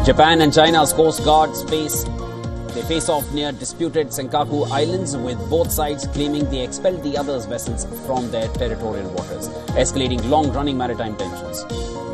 Japan and China's coast guards face off near disputed Senkaku Islands, with both sides claiming they expelled the other's vessels from their territorial waters, escalating long-running maritime tensions.